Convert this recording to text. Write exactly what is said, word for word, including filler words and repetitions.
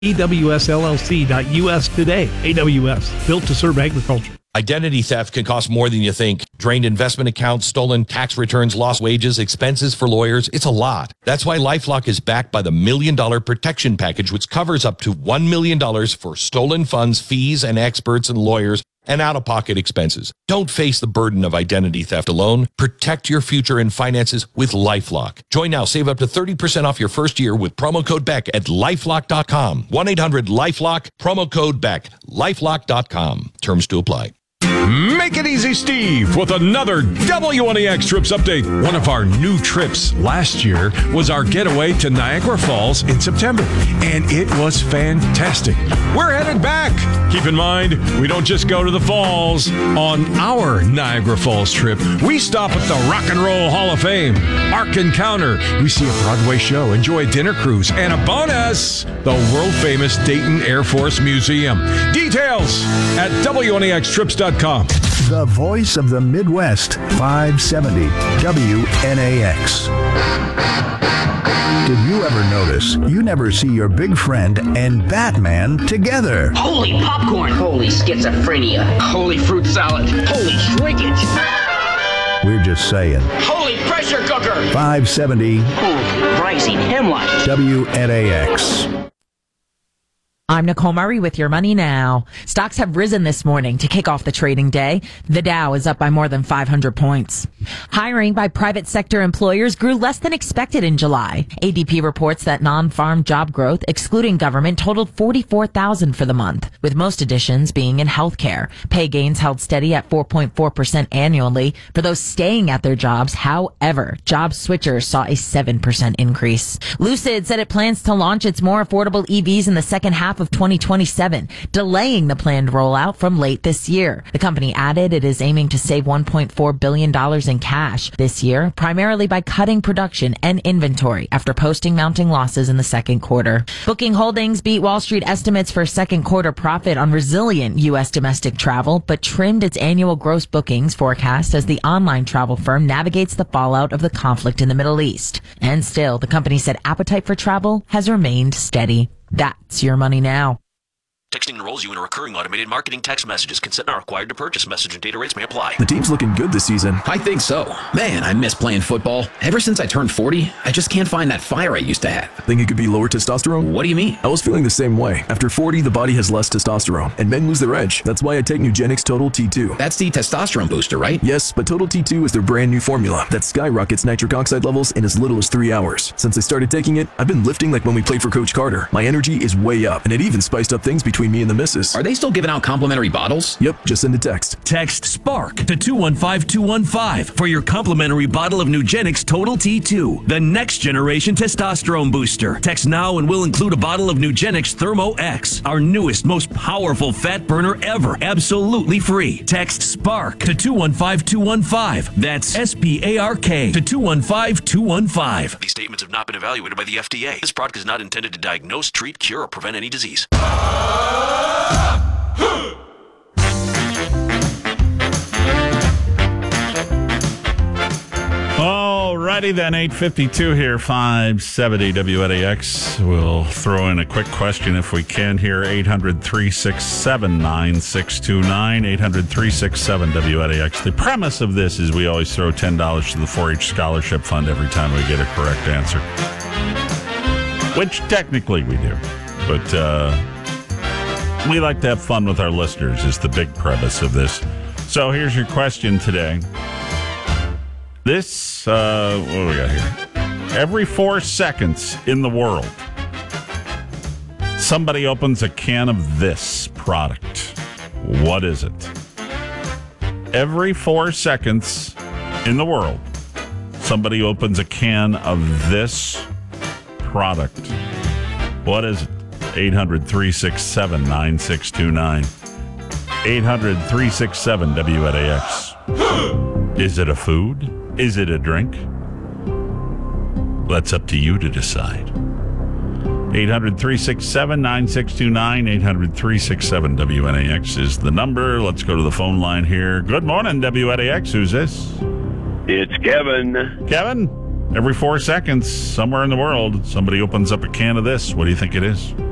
A W S L L C dot U S today. A W S, built to serve agriculture. Identity theft can cost more than you think. Drained investment accounts, stolen tax returns, lost wages, expenses for lawyers. It's a lot. That's why LifeLock is backed by the Million Dollar Protection Package, which covers up to one million dollars for stolen funds, fees, and experts and lawyers, and out-of-pocket expenses. Don't face the burden of identity theft alone. Protect your future and finances with LifeLock. Join now. Save up to thirty percent off your first year with promo code Beck at lifelock dot com. one eight hundred lifelock, promo code Beck, lifelock dot com. Terms to apply. Make it easy, Steve, with another W N E X Trips update. One of our new trips last year was our getaway to Niagara Falls in September, and it was fantastic. We're headed back. Keep in mind, we don't just go to the falls. On our Niagara Falls trip, we stop at the Rock and Roll Hall of Fame, Ark Encounter. We see a Broadway show, enjoy a dinner cruise, and a bonus, the world-famous Dayton Air Force Museum. Details at W N E X trips dot com. The voice of the Midwest, five seventy W N A X. Did you ever notice you never see your big friend and Batman together? Holy popcorn! Holy schizophrenia! Holy fruit salad! Holy shrinkage! We're just saying. Holy pressure cooker! five seventy Holy rising hemlock! W N A X. I'm Nicole Murray with your money now. Stocks have risen this morning to kick off the trading day. The Dow is up by more than five hundred points. Hiring by private sector employers grew less than expected in July. A D P reports that non-farm job growth, excluding government, totaled forty-four thousand for the month, with most additions being in healthcare. Pay gains held steady at four point four percent annually for those staying at their jobs. However, job switchers saw a seven percent increase. Lucid said it plans to launch its more affordable E Vs in the second half of twenty twenty-seven, delaying the planned rollout from late this year. The company added it is aiming to save one point four billion dollars in cash this year, primarily by cutting production and inventory after posting mounting losses in the second quarter. Booking Holdings beat Wall Street estimates for second quarter profit on resilient U S domestic travel, but trimmed its annual gross bookings forecast as the online travel firm navigates the fallout of the conflict in the Middle East. And still, the company said appetite for travel has remained steady. That's your money now. Texting enrolls you in a recurring automated marketing text messages. Consent not required to purchase. Message and data rates may apply. The team's looking good this season. I think so. Man, I miss playing football. Ever since I turned forty, I just can't find that fire I used to have. Think it could be lower testosterone? What do you mean? I was feeling the same way. After forty, the body has less testosterone, and men lose their edge. That's why I take Nugenix Total T two. That's the testosterone booster, right? Yes, but Total T two is their brand new formula that skyrockets nitric oxide levels in as little as three hours. Since I started taking it, I've been lifting like when we played for Coach Carter. My energy is way up, and it even spiced up things between me and the missus. Are they still giving out complimentary bottles? Yep, just send a text. Text SPARK to two one five two one five for your complimentary bottle of Nugenix Total T two, the next generation testosterone booster. Text now and we'll include a bottle of Nugenix Thermo X, our newest, most powerful fat burner ever, absolutely free. Text SPARK to two one five two one five. That's S P A R K to two one five two one five. These statements have not been evaluated by the F D A. This product is not intended to diagnose, treat, cure, or prevent any disease. Alrighty then, eight fifty-two here, five seventy W N A X. We'll throw in a quick question if we can here, eight hundred, three six seven, nine six two nine, eight hundred, three six seven W N A X. The premise of this is we always throw ten dollars to the four H Scholarship Fund every time we get a correct answer. Which technically we do, but uh, we like to have fun with our listeners is the big premise of this. So here's your question today. This, uh, what do we got here? Every four seconds in the world, somebody opens a can of this product. What is it? Every four seconds in the world, somebody opens a can of this product. What is it? eight hundred, three six seven, nine six two nine. eight hundred, three six seven W N A X. Is it a food? Is it a drink? That's up to you to decide. eight hundred, three six seven, nine six two nine. eight hundred, three six seven W N A X is the number. Let's go to the phone line here. Good morning, W N A X. Who's this? It's Kevin. Kevin? Every four seconds, somewhere in the world, somebody opens up a can of this. What do you think it is?